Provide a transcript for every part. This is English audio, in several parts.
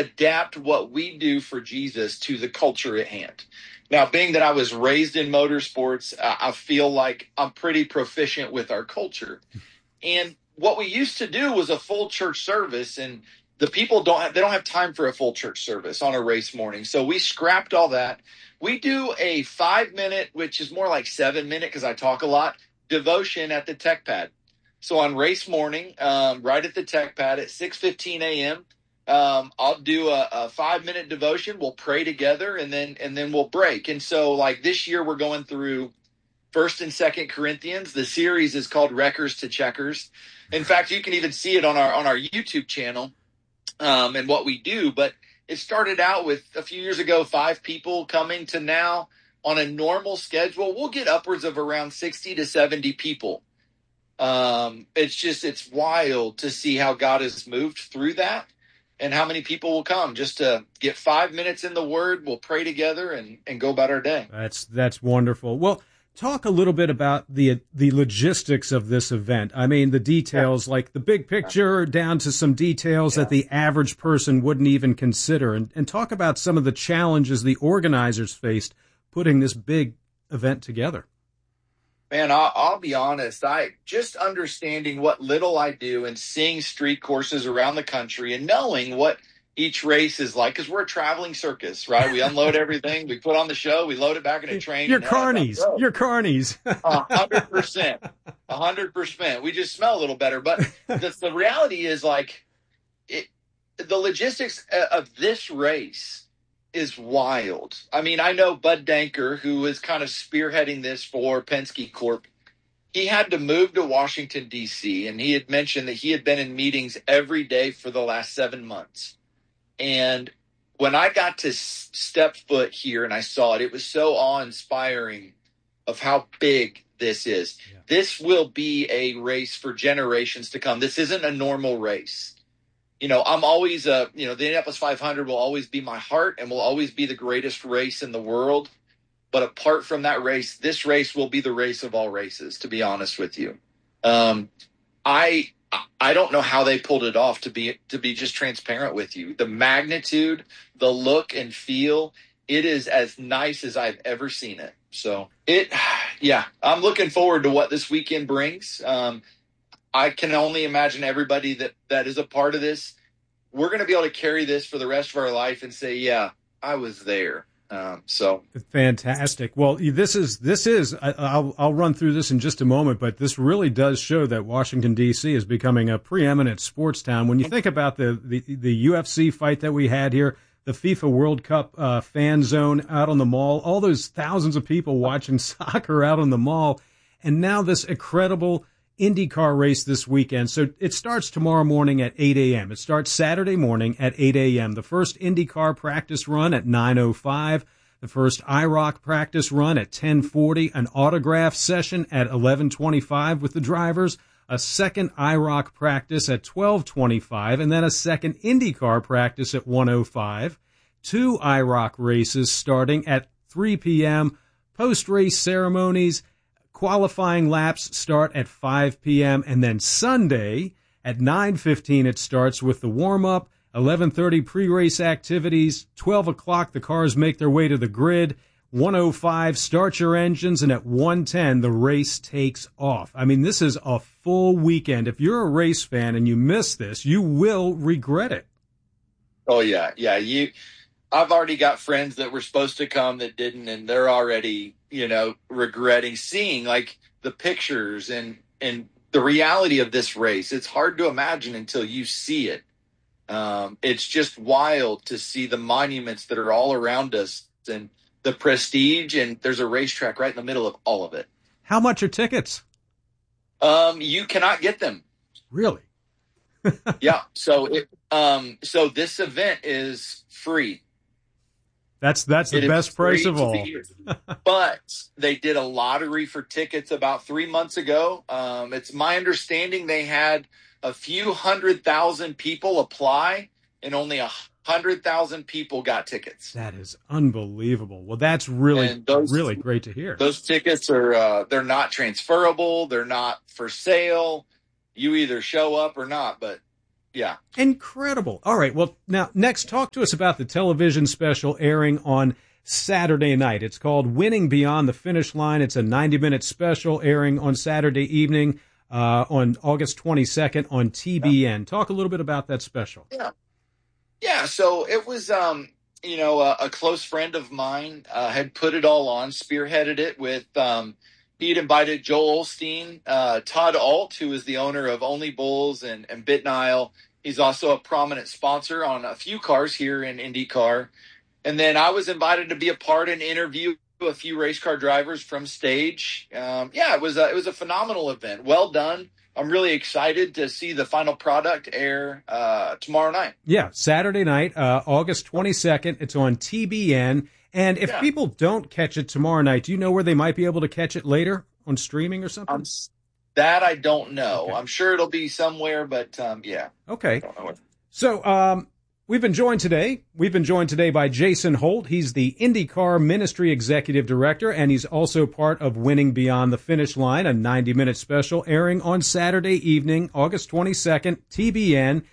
adapt what we do for Jesus to the culture at hand. Now, being that I was raised in motorsports, I feel like I'm pretty proficient with our culture. And what we used to do was a full church service, and the people don't have time for a full church service on a race morning. So we scrapped all that. We do a 5-minute, which is more like 7-minute because I talk a lot, devotion at the tech pad. So on race morning, right at the tech pad at 6:15 a.m., I'll do a 5-minute devotion. We'll pray together, and then we'll break. And so, like this year, we're going through 1st and 2nd Corinthians. The series is called Wreckers to Checkers. In fact, you can even see it on our YouTube channel and what we do. But it started out with a few years ago, 5 people coming to now on a normal schedule. We'll get upwards of around 60 to 70 people. It's wild to see how God has moved through that and how many people will come just to get 5 minutes in the Word. We'll pray together and go about our day. That's wonderful. Well, talk a little bit about the logistics of this event. I mean, the details, like the big picture down to some details that the average person wouldn't even consider. And talk about some of the challenges the organizers faced putting this big event together. Man, I'll be honest. Just understanding what little I do and seeing street courses around the country and knowing what each race is like, because we're a traveling circus, right? We unload everything, we put on the show, we load it back in a train. You're carnies. 100%. We just smell a little better. But the reality is, like, the logistics of this race is wild. I mean, I know Bud Danker, who is kind of spearheading this for Penske Corp. He had to move to Washington, D.C., and he had mentioned that he had been in meetings every day for the last 7 months. And when I got to step foot here and I saw it, it was so awe-inspiring of how big this is. Yeah. This will be a race for generations to come. This isn't a normal race. You know, I'm always, the Indianapolis 500 will always be my heart and will always be the greatest race in the world. But apart from that race, this race will be the race of all races, to be honest with you. I don't know how they pulled it off, to be just transparent with you. The magnitude, the look and feel, it is as nice as I've ever seen it. So I'm looking forward to what this weekend brings. I can only imagine everybody that is a part of this. We're going to be able to carry this for the rest of our life and say, yeah, I was there. So fantastic. Well, this is. I'll run through this in just a moment, but this really does show that Washington D.C. is becoming a preeminent sports town. When you think about the UFC fight that we had here, the FIFA World Cup fan zone out on the mall, all those thousands of people watching soccer out on the mall, and now this incredible IndyCar race this weekend. So it starts tomorrow morning at 8 a.m. It starts Saturday morning at 8 a.m. The first IndyCar practice run at 9:05. The first IROC practice run at 10:40. An autograph session at 11:25 with the drivers. A second IROC practice at 12:25. And then a second IndyCar practice at 1:05. 2 IROC races starting at 3 p.m. Post-race ceremonies. Qualifying laps start at 5 p.m. and then Sunday at 9:15 it starts with the warm-up, 11:30 pre-race activities, 12 o'clock the cars make their way to the grid, 1:05 start your engines, and at 1:10 the race takes off. I mean, this is a full weekend. If you're a race fan and you miss this, you will regret it. Oh, yeah. I've already got friends that were supposed to come that didn't, and they're already, regretting seeing like the pictures and the reality of this race. It's hard to imagine until you see it. It's just wild to see the monuments that are all around us and the prestige, and there's a racetrack right in the middle of all of it. How much are tickets? You cannot get them. Really? Yeah. So this event is free. That's the best price of all. But they did a lottery for tickets about 3 months ago. It's my understanding they had a few 100,000 people apply, and only 100,000 people got tickets. That is unbelievable. Well, that's really great to hear. Those tickets are they're not transferable. They're not for sale. You either show up or not, but Yeah. Incredible. All right. Well, now, next, talk to us about the television special airing on Saturday night. It's called Winning Beyond the Finish Line. It's a 90-minute special airing on Saturday evening on August 22nd on TBN. Talk a little bit about that special. Yeah. So it was, a close friend of mine had put it all on, spearheaded it with, he'd invited Joel Osteen, Todd Alt, who is the owner of Only Bulls and BitNile. He's also a prominent sponsor on a few cars here in IndyCar. And then I was invited to be a part and interview a few race car drivers from stage. It was a phenomenal event. Well done. I'm really excited to see the final product air tomorrow night. Yeah, Saturday night, August 22nd. It's on TBN. And if people don't catch it tomorrow night, do you know where they might be able to catch it later on streaming or something? That I don't know. Okay. I'm sure it'll be somewhere, but yeah. Okay. I don't know. So we've been joined today by Jason Holt. He's the IndyCar Ministry Executive Director, and he's also part of Winning Beyond the Finish Line, a 90-minute special airing on Saturday evening, August 22nd, TBN.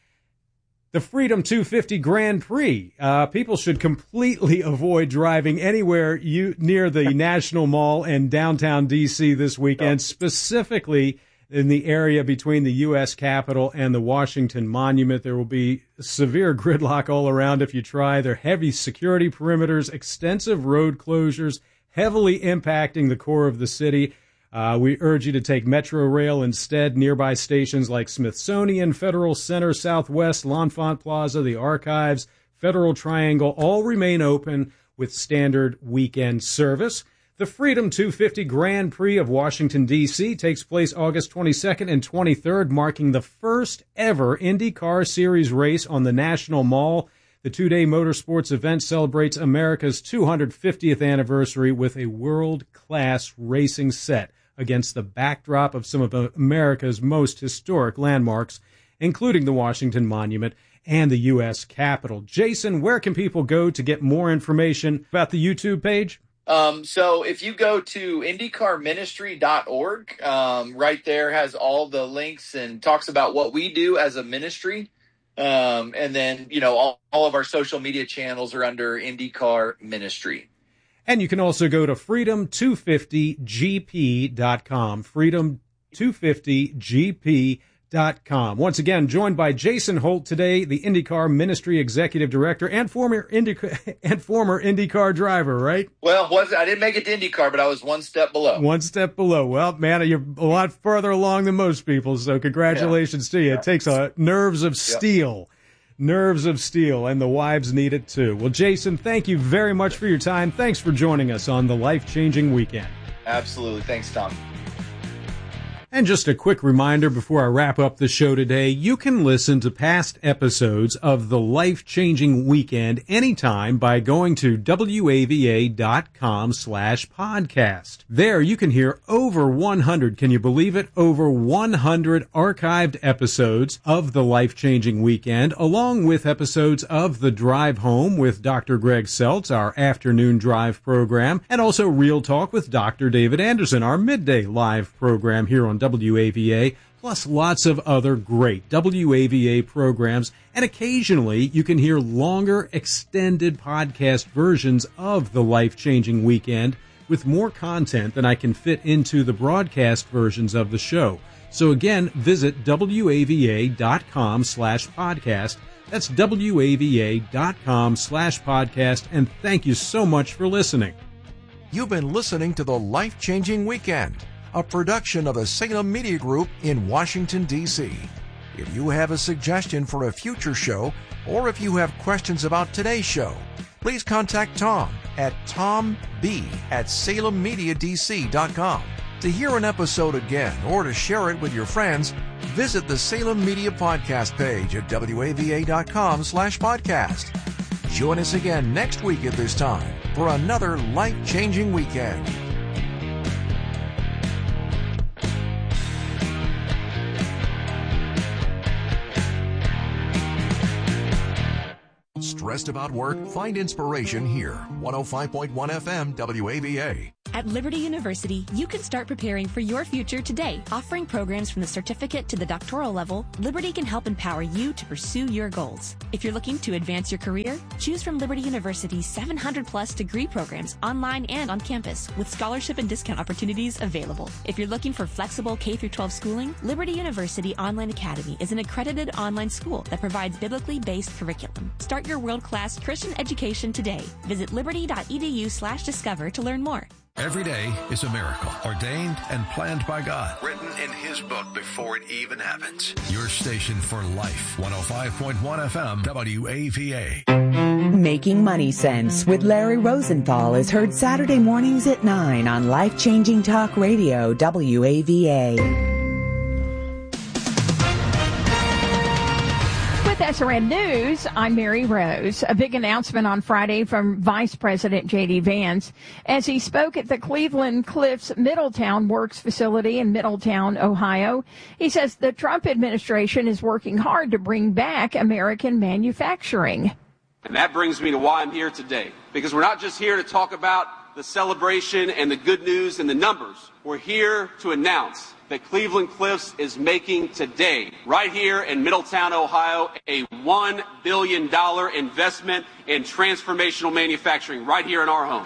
The Freedom 250 Grand Prix. People should completely avoid driving anywhere near the National Mall and downtown D.C. this weekend, specifically in the area between the U.S. Capitol and the Washington Monument. There will be severe gridlock all around if you try. There are heavy security perimeters, extensive road closures, heavily impacting the core of the city. We urge you to take Metro Rail instead. Nearby stations like Smithsonian, Federal Center, Southwest, L'Enfant Plaza, the Archives, Federal Triangle all remain open with standard weekend service. The Freedom 250 Grand Prix of Washington, D.C. takes place August 22nd and 23rd, marking the first ever IndyCar Series race on the National Mall. The two-day motorsports event celebrates America's 250th anniversary with a world-class racing set against the backdrop of some of America's most historic landmarks, including the Washington Monument and the U.S. Capitol. Jason, where can people go to get more information about the YouTube page? So if you go to IndyCarMinistry.org, right there has all the links and talks about what we do as a ministry. And then, all of our social media channels are under IndyCar Ministry. And you can also go to freedom250gp.com, freedom250gp.com. Once again, joined by Jason Holt today, the IndyCar Ministry Executive Director and former IndyCar driver, right? Well, I didn't make it to IndyCar, but I was one step below. One step below. Well, man, you're a lot further along than most people, so congratulations to you. Yeah. It takes nerves of steel. Nerves of steel, and the wives need it too. Well, Jason, thank you very much for your time. Thanks for joining us on the Life-Changing Weekend. Absolutely. Thanks, Tom. And just a quick reminder before I wrap up the show today, you can listen to past episodes of the Life-Changing Weekend anytime by going to wava.com/podcast. There you can hear over 100, can you believe it? Over 100 archived episodes of the Life-Changing Weekend, along with episodes of The Drive Home with Dr. Greg Seltz, our afternoon drive program, and also Real Talk with Dr. David Anderson, our midday live program here on WAVA, plus lots of other great WAVA programs, and occasionally you can hear longer, extended podcast versions of the Life-Changing Weekend with more content than I can fit into the broadcast versions of the show. So again, visit wava.com/podcast. That's wava.com/podcast, and thank you so much for listening. You've been listening to the Life-Changing Weekend, a production of the Salem Media Group in Washington, D.C. If you have a suggestion for a future show, or if you have questions about today's show, please contact Tom at tomb@salemmediadc.com. To hear an episode again or to share it with your friends, visit the Salem Media Podcast page at wava.com/podcast. Join us again next week at this time for another life-changing weekend. Stressed about work? Find inspiration here. 105.1 FM WAVA. At Liberty University, you can start preparing for your future today. Offering programs from the certificate to the doctoral level, Liberty can help empower you to pursue your goals. If you're looking to advance your career, choose from Liberty University's 700-plus degree programs online and on campus, with scholarship and discount opportunities available. If you're looking for flexible K-12 schooling, Liberty University Online Academy is an accredited online school that provides biblically based curriculum. Start your world-class Christian education today. Visit liberty.edu/discover to learn more. Every day is a miracle, ordained and planned by God. Written in His book before it even happens. Your station for life, 105.1 FM, WAVA. Making Money Sense with Larry Rosenthal is heard Saturday mornings at 9 on Life-Changing Talk Radio, WAVA. With SRN News, I'm Mary Rose. A big announcement on Friday from Vice President J.D. Vance as he spoke at the Cleveland Cliffs Middletown Works facility in Middletown, Ohio. He says the Trump administration is working hard to bring back American manufacturing. And that brings me to why I'm here today, because we're not just here to talk about the celebration and the good news and the numbers. We're here to announce that Cleveland Cliffs is making today, right here in Middletown, Ohio, a $1 billion investment in transformational manufacturing right here in our home.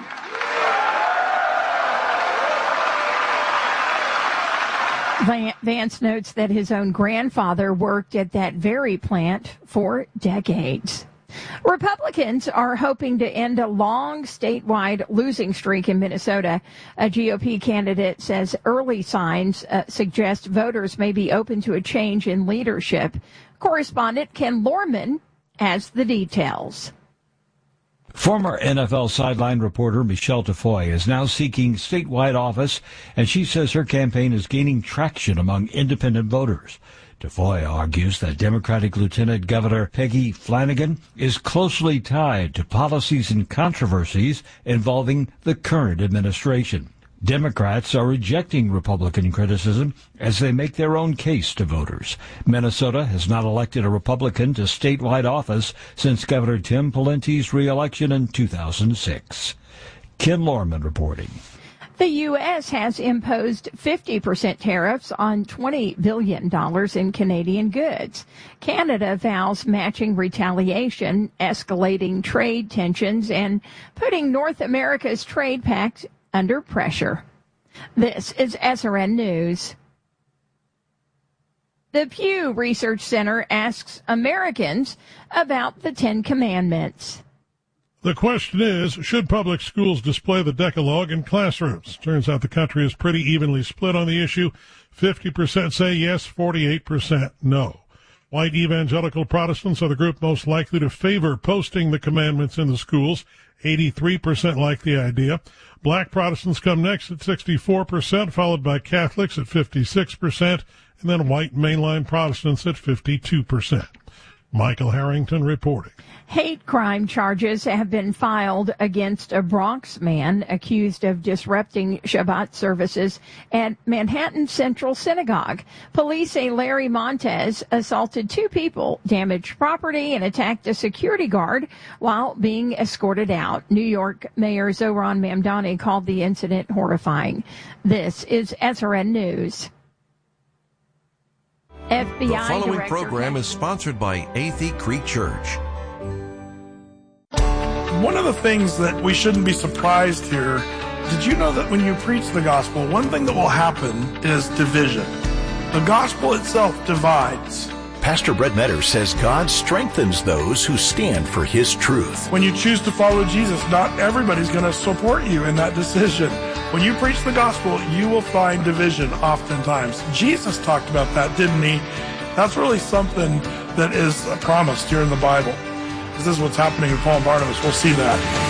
Vance notes that his own grandfather worked at that very plant for decades. Republicans are hoping to end a long statewide losing streak in Minnesota. A GOP candidate says early signs suggest voters may be open to a change in leadership. Correspondent Ken Lorman has the details. Former NFL sideline reporter Michelle Tafoya is now seeking statewide office, and she says her campaign is gaining traction among independent voters. Tafoya argues that Democratic Lieutenant Governor Peggy Flanagan is closely tied to policies and controversies involving the current administration. Democrats are rejecting Republican criticism as they make their own case to voters. Minnesota has not elected a Republican to statewide office since Governor Tim Pawlenty's re-election in 2006. Ken Lorman reporting. The U.S. has imposed 50% tariffs on $20 billion in Canadian goods. Canada vows matching retaliation, escalating trade tensions, and putting North America's trade pact under pressure. This is SRN News. The Pew Research Center asks Americans about the Ten Commandments. The question is, should public schools display the Decalogue in classrooms? Turns out the country is pretty evenly split on the issue. 50% say yes, 48% no. White evangelical Protestants are the group most likely to favor posting the commandments in the schools. 83% like the idea. Black Protestants come next at 64%, followed by Catholics at 56%, and then white mainline Protestants at 52%. Michael Harrington reporting. Hate crime charges have been filed against a Bronx man accused of disrupting Shabbat services at Manhattan Central Synagogue. Police say Larry Montez assaulted two people, damaged property, and attacked a security guard while being escorted out. New York Mayor Zohran Mamdani called the incident horrifying. This is SRN News. FBI the following Director program is sponsored by Athey Creek Church. One of the things that we shouldn't be surprised here, did you know that when you preach the gospel, one thing that will happen is division? The gospel itself divides. Pastor Brett Metter says God strengthens those who stand for His truth. When you choose to follow Jesus, not everybody's going to support you in that decision. When you preach the gospel, you will find division oftentimes. Jesus talked about that, didn't he? That's really something that is promised here in the Bible. This is what's happening in Paul and Barnabas. We'll see that.